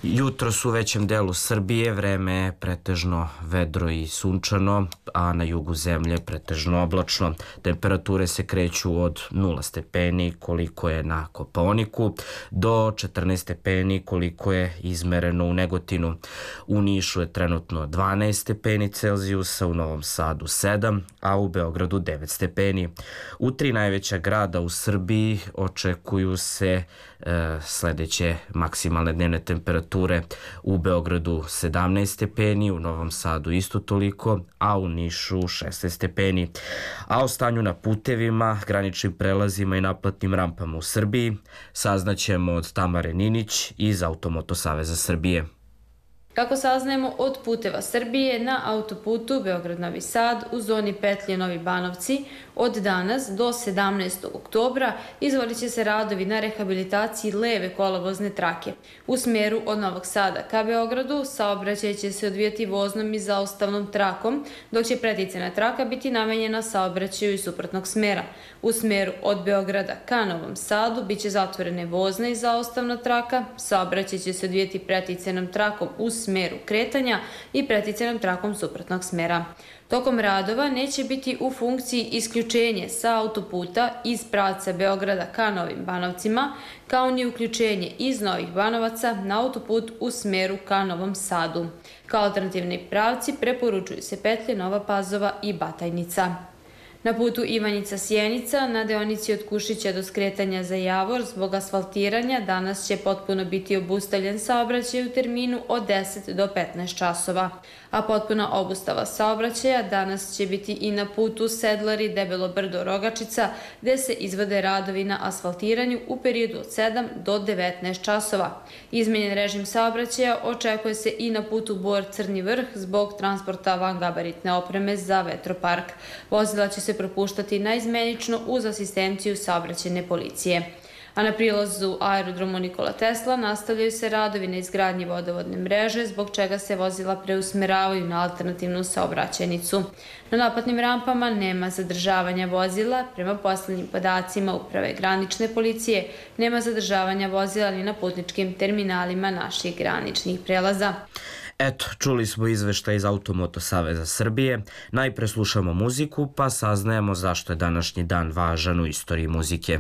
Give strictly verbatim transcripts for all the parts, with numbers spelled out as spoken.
Jutros u većem delu Srbije vreme je pretežno vedro i sunčano, a na jugu zemlje pretežno oblačno. Temperature se kreću od nula stepeni koliko je na Kopaoniku do četrnaest stepeni koliko je izmereno u Negotinu. U Nišu je trenutno dvanaest stepeni Celzijusa, u Novom Sadu sedam, a u Beogradu devet stepeni. U tri najveća grada u Srbiji očekuju se e, sledeće maksimalne dnevne temperature. U Beogradu sedamnaest stepeni, u Novom Sadu isto toliko, a u Nišu šesnaest stepeni. A o stanju na putevima, graničnim prelazima i naplatnim rampama u Srbiji saznaćemo od Tamare Ninić iz Automoto Saveza Srbije. Kako saznajemo od Puteva Srbije, na autoputu Beograd-Novi Sad u zoni petlje Novi Banovci od danas do sedamnaestog oktobra izvodit će se radovi na rehabilitaciji leve kolovozne trake. U smeru od Novog Sada ka Beogradu saobraćaj će se odvijati voznom i zaustavnom trakom, dok će preticena traka biti namenjena saobraćaju iz suprotnog smera. U smeru od Beograda ka Novom Sadu biće zatvorene vozna i zaustavna traka, saobraćaj će se odvijati preticenom trakom u smeru kretanja i preticenom trakom suprotnog smera. Tokom radova neće biti u funkciji isključenje sa autoputa iz pravca Beograda ka Novim Banovcima, kao ni uključenje iz Novih Banovaca na autoput u smeru ka Novom Sadu. Kao alternativni pravci preporučuju se petlje Nova Pazova i Batajnica. Na putu Ivanjica-Sjenica, na deonici od Kušića do skretanja za Javor, zbog asfaltiranja danas će potpuno biti obustavljen saobraćaj u terminu od deset do petnaest časova. A potpuna obustava saobraćaja danas će biti i na putu Sedlari-Debelo Brdo-Rogačica, gde se izvode radovi na asfaltiranju u periodu od sedam do devetnaest časova. Izmenjen režim saobraćaja očekuje se i na putu Bor-Crni Vrh zbog transporta vangabaritne opreme za vetropark. Vozila će se propuštati naizmenično uz asistenciju saobraćajne policije. A na prilazu aerodromu Nikola Tesla nastavljaju se radovi na izgradnji vodovodne mreže, zbog čega se vozila preusmeravaju na alternativnu saobraćajnicu. Na naplatnim rampama nema zadržavanja vozila, prema poslednjim podacima Uprave granične policije, nema zadržavanja vozila ni na putničkim terminalima naših graničnih prelaza. Eto, čuli smo izveštaj iz Automoto Saveza Srbije. Najpre slušamo muziku, pa saznajemo zašto je današnji dan važan u istoriji muzike.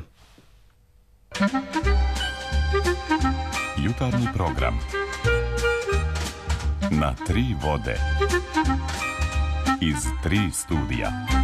Jutarnji program na tri vode iz tri studija.